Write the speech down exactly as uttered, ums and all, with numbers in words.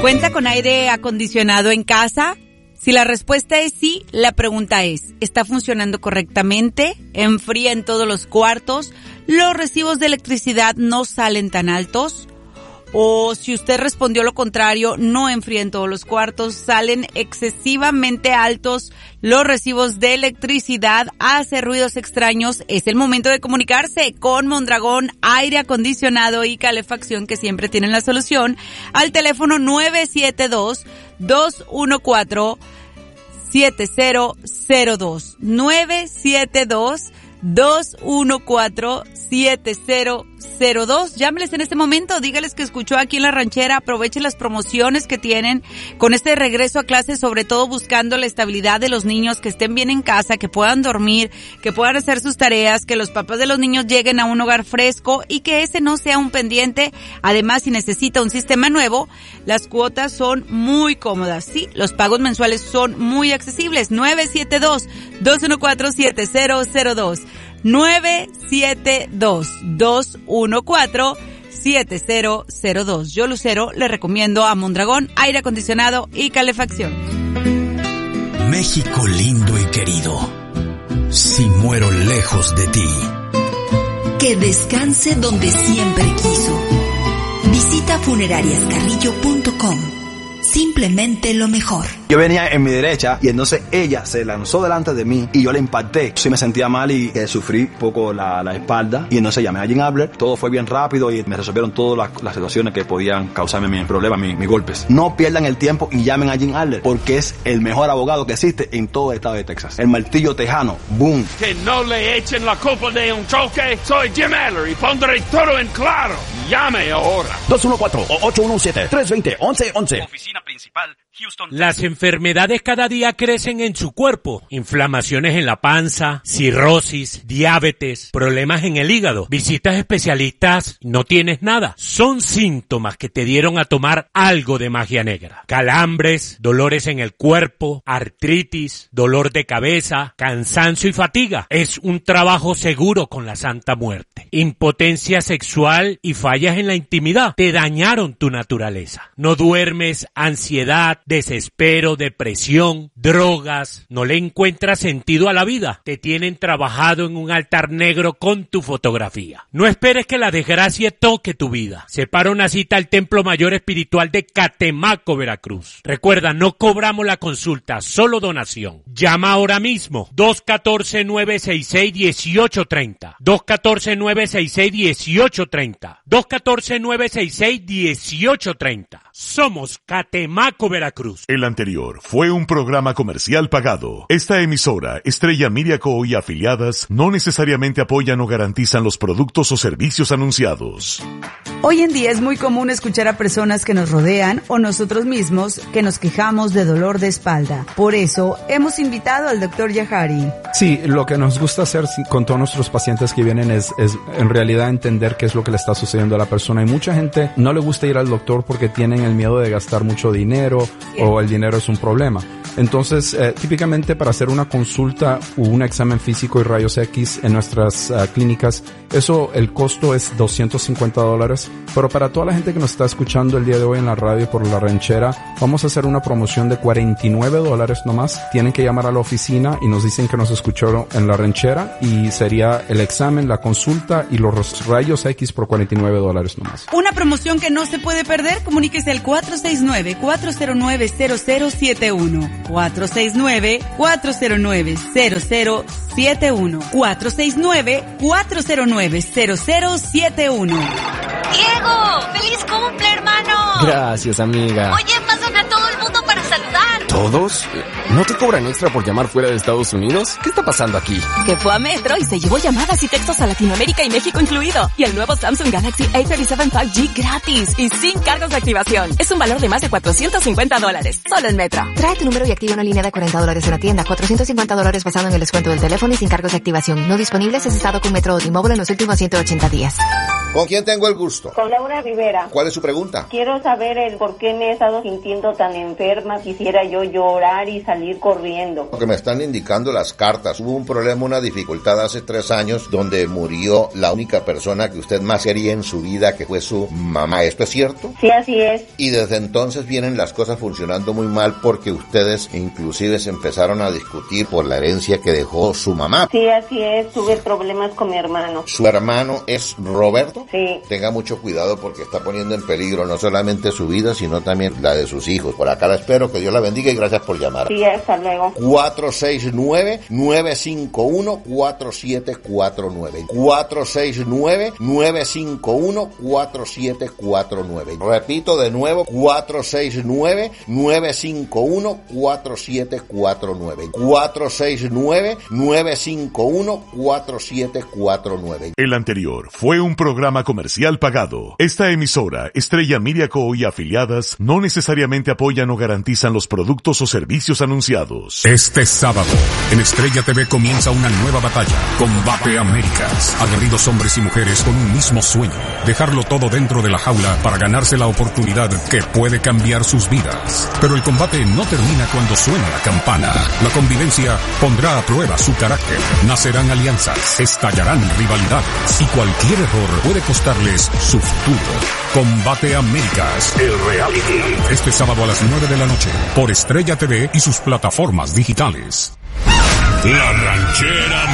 ¿Cuenta con aire acondicionado en casa? Si la respuesta es sí, la pregunta es, ¿está funcionando correctamente? ¿Enfría en todos los cuartos? ¿Los recibos de electricidad no salen tan altos? O si usted respondió lo contrario, no enfría en todos los cuartos, salen excesivamente altos los recibos de electricidad, hace ruidos extraños. Es el momento de comunicarse con Mondragón Aire Acondicionado y Calefacción, que siempre tienen la solución, al teléfono nueve siete dos, dos uno cuatro, siete cero cero dos. nueve siete dos, dos uno cuatro, siete cero cero dos. Llámeles en este momento, dígales que escuchó aquí en La Ranchera, aproveche las promociones que tienen con este regreso a clases, sobre todo buscando la estabilidad de los niños, que estén bien en casa, que puedan dormir, que puedan hacer sus tareas, que los papás de los niños lleguen a un hogar fresco y que ese no sea un pendiente. Además, si necesita un sistema nuevo, las cuotas son muy cómodas, sí, los pagos mensuales son muy accesibles. nueve siete dos, dos uno cuatro, siete cero cero dos. nueve siete dos, dos uno cuatro, siete cero cero dos. Yo, Lucero, le recomiendo a Mondragón Aire Acondicionado y Calefacción. México lindo y querido, si muero lejos de ti, que descanse donde siempre quiso. Visita funerarias carrillo punto com. Simplemente lo mejor. Yo venía en mi derecha y entonces ella se lanzó delante de mí y yo le impacté. Sí me sentía mal y eh, sufrí un poco la, la espalda y entonces llamé a Jim Adler. Todo fue bien rápido y me resolvieron todas las, las situaciones que podían causarme mis problemas, mis, mis golpes. No pierdan el tiempo y llamen a Jim Adler porque es el mejor abogado que existe en todo el estado de Texas. El martillo tejano, boom. Que no le echen la culpa de un choque. Soy Jim Adler y pondré todo en claro. Llame ahora. dos uno cuatro, ocho uno siete, tres dos cero, once once. Oficina principal, Houston. Las enfermedades cada día crecen en su cuerpo. Inflamaciones en la panza, cirrosis, diabetes, problemas en el hígado. Visitas especialistas, no tienes nada. Son síntomas que te dieron a tomar algo de magia negra. Calambres, dolores en el cuerpo, artritis, dolor de cabeza, cansancio y fatiga. Es un trabajo seguro con la Santa Muerte. Impotencia sexual y fallas en la intimidad te dañaron tu naturaleza. No duermes, ansiedad, desespero, depresión, drogas, no le encuentras sentido a la vida. Te tienen trabajado en un altar negro con tu fotografía. No esperes que la desgracia toque tu vida. Separa una cita al Templo Mayor Espiritual de Catemaco, Veracruz. Recuerda, no cobramos la consulta, solo donación. Llama ahora mismo, dos uno cuatro, nueve seis seis, uno ocho tres cero. dos uno cuatro, nueve seis seis, uno ocho tres cero. dos uno cuatro, nueve seis seis, uno ocho tres cero. Somos Catemaco, Veracruz. El anterior fue un programa comercial pagado. Esta emisora, Estrella Media Co. y afiliadas, no necesariamente apoyan o garantizan los productos o servicios anunciados. Hoy en día es muy común escuchar a personas que nos rodean o nosotros mismos que nos quejamos de dolor de espalda. Por eso hemos invitado al doctor Yahari. Sí, lo que nos gusta hacer con todos nuestros pacientes que vienen es, es en realidad entender qué es lo que le está sucediendo a la persona. Y mucha gente no le gusta ir al doctor porque tienen el miedo de gastar mucho dinero o el dinero es un problema. Entonces, eh, típicamente para hacer una consulta o un examen físico y rayos X en nuestras uh, clínicas, eso, el costo es doscientos cincuenta dólares. Pero para toda la gente que nos está escuchando el día de hoy en la radio por La Ranchera, vamos a hacer una promoción de cuarenta y nueve dólares nomás. Tienen que llamar a la oficina y nos dicen que nos escucharon en La Ranchera y sería el examen, la consulta y los rayos X por cuarenta y nueve dólares nomás. Una promoción que no se puede perder. Comuníquese al cuatro seis nueve, cuatro cero nueve, cero cero siete uno. cuatro seis nueve, cuatro cero nueve, cero cero siete uno. cuatro seis nueve, cuatro cero nueve, cero cero siete uno. ¡Diego! ¡Feliz cumple, hermano! Gracias, amiga. Oye, pasan a todo el mundo para saludar. ¿Todos? ¿No te cobran extra por llamar fuera de Estados Unidos? ¿Qué está pasando aquí? Que fue a Metro y se llevó llamadas y textos a Latinoamérica y México incluido. Y el nuevo Samsung Galaxy A treinta y siete cinco G gratis y sin cargos de activación. Es un valor de más de cuatrocientos cincuenta dólares. Solo en Metro. Trae tu número y activa una línea de cuarenta dólares en la tienda. cuatrocientos cincuenta dólares basado en el descuento del teléfono y sin cargos de activación. No disponibles es estado con Metro o T-Mobile en los últimos ciento ochenta días. ¿Con quién tengo el gusto? Con Laura Rivera. ¿Cuál es su pregunta? Quiero saber el por qué me he estado sintiendo tan enferma. Quisiera yo llorar y salir corriendo. Lo que me están indicando las cartas. Hubo un problema, una dificultad hace tres años donde murió la única persona que usted más quería en su vida, que fue su mamá. ¿Esto es cierto? Sí, así es. Y desde entonces vienen las cosas funcionando muy mal porque ustedes inclusive se empezaron a discutir por la herencia que dejó su mamá. Sí, así es. Tuve problemas con mi hermano. ¿Su hermano es Roberto? Sí. Tenga mucho cuidado porque está poniendo en peligro no solamente su vida, sino también la de sus hijos. Por acá la espero, que Dios la bendiga y gracias por llamar. Sí, hasta luego. cuatro seis nueve, nueve cinco uno, cuatro siete cuatro nueve. cuatro seis nueve, nueve cinco uno, cuatro siete cuatro nueve. Repito de nuevo, cuatro seis nueve, nueve cinco uno, cuatro siete cuatro nueve. cuatro seis nueve, nueve cinco uno, cuatro siete cuatro nueve. El anterior fue un programa comercial pagado. Esta emisora, Estrella Media Co. y afiliadas, no necesariamente apoyan o garantizan los productos o servicios anunciados. Este sábado, en Estrella T V comienza una nueva batalla. Combate Américas. Aguerridos hombres y mujeres con un mismo sueño. Dejarlo todo dentro de la jaula para ganarse la oportunidad que puede cambiar sus vidas. Pero el combate no termina cuando suena la campana. La convivencia pondrá a prueba su carácter. Nacerán alianzas, estallarán rivalidades y cualquier error puede costarles su futuro. Combate Américas, el reality. Este sábado a las nueve de la noche por Estrella T V y sus plataformas digitales. La Ranchera